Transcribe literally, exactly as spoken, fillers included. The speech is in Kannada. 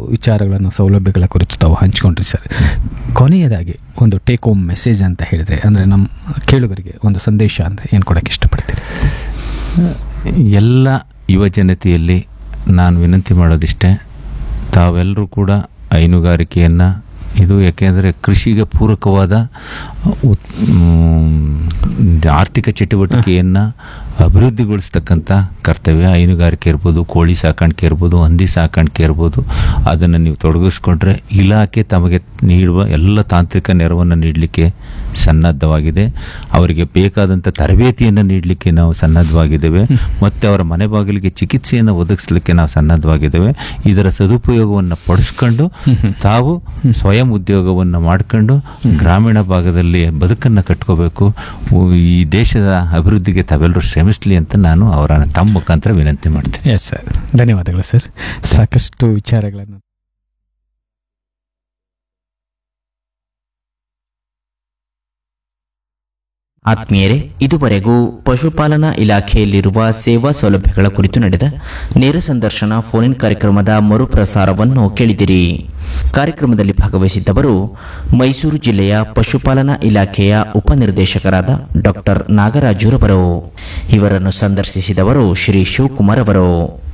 ವಿಚಾರಗಳನ್ನು ಸೌಲಭ್ಯಗಳ ಕುರಿತು ತಾವು ಹಂಚಿಕೊಂಡ್ರಿ ಸರ್. ಕೊನೆಯದಾಗಿ ಒಂದು ಟೇಕ್ ಹೋಮ್ ಮೆಸೇಜ್ ಅಂತ ಹೇಳಿದರೆ, ಅಂದರೆ ನಮ್ಮ ಕೇಳುಗರಿಗೆ ಒಂದು ಸಂದೇಶ ಅಂದರೆ ಏನು ಕೊಡೋಕ್ಕೆ ಇಷ್ಟಪಡ್ತೀರಿ? ಎಲ್ಲ ಯುವ ಜನತೆಯಲ್ಲಿ ನಾನು ವಿನಂತಿ ಮಾಡೋದಿಷ್ಟೇ, ತಾವೆಲ್ಲರೂ ಕೂಡ ಹೈನುಗಾರಿಕೆಯನ್ನು, ಇದು ಯಾಕೆಂದರೆ ಕೃಷಿಗೆ ಪೂರಕವಾದ ಆರ್ಥಿಕ ಚಟುವಟಿಕೆಯನ್ನು ಅಭಿವೃದ್ಧಿಗೊಳಿಸ್ತಕ್ಕಂಥ ಕರ್ತವ್ಯ. ಹೈನುಗಾರಿಕೆ ಇರ್ಬೋದು, ಕೋಳಿ ಸಾಕಾಣಿಕೆ ಇರ್ಬೋದು, ಹಂದಿ ಸಾಕಾಣಿಕೆ ಇರ್ಬೋದು, ಅದನ್ನು ನೀವು ತೊಡಗಿಸ್ಕೊಂಡ್ರೆ ಇಲಾಖೆ ತಮಗೆ ನೀಡುವ ಎಲ್ಲ ತಾಂತ್ರಿಕ ನೆರವನ್ನು ನೀಡಲಿಕ್ಕೆ ಸನ್ನದ್ಧವಾಗಿದೆ. ಅವರಿಗೆ ಬೇಕಾದಂಥ ತರಬೇತಿಯನ್ನು ನೀಡಲಿಕ್ಕೆ ನಾವು ಸನ್ನದ್ಧವಾಗಿದ್ದೇವೆ ಮತ್ತು ಅವರ ಮನೆ ಬಾಗಿಲಿಗೆ ಚಿಕಿತ್ಸೆಯನ್ನು ಒದಗಿಸಲಿಕ್ಕೆ ನಾವು ಸನ್ನದ್ಧವಾಗಿದ್ದೇವೆ. ಇದರ ಸದುಪಯೋಗವನ್ನು ಪಡಿಸ್ಕೊಂಡು ತಾವು ಸ್ವಯಂ ಉದ್ಯೋಗವನ್ನು ಮಾಡಿಕೊಂಡು ಗ್ರಾಮೀಣ ಭಾಗದಲ್ಲಿ ಬದುಕನ್ನು ಕಟ್ಕೋಬೇಕು. ಈ ದೇಶದ ಅಭಿವೃದ್ಧಿಗೆ ತಾವೆಲ್ಲರೂ ಶ್ರಮಿಸಲಿ ಅಂತ ನಾನು ಅವರ ತಮ್ಮ ಮುಖಾಂತರ ವಿನಂತಿ ಮಾಡ್ತೇನೆ. ಎಸ್ ಸರ್, ಧನ್ಯವಾದಗಳು ಸರ್. ಸಾಕಷ್ಟು ವಿಚಾರಗಳನ್ನು ಆತ್ಮೀಯರೇ, ಇದುವರೆಗೂ ಪಶುಪಾಲನಾ ಇಲಾಖೆಯಲ್ಲಿರುವ ಸೇವಾ ಸೌಲಭ್ಯಗಳ ಕುರಿತು ನಡೆದ ನೇರ ಸಂದರ್ಶನ ಫೋನ್ ಇನ್ ಕಾರ್ಯಕ್ರಮದ ಮರುಪ್ರಸಾರವನ್ನು ಕೇಳಿದಿರಿ. ಕಾರ್ಯಕ್ರಮದಲ್ಲಿ ಭಾಗವಹಿಸಿದ್ದವರು ಮೈಸೂರು ಜಿಲ್ಲೆಯ ಪಶುಪಾಲನಾ ಇಲಾಖೆಯ ಉಪನಿರ್ದೇಶಕರಾದ ಡಾಕ್ಟರ್ ನಾಗರಾಜುರವರು. ಇವರನ್ನು ಸಂದರ್ಶಿಸಿದವರು ಶ್ರೀ ಶಿವಕುಮಾರ್ ಅವರು.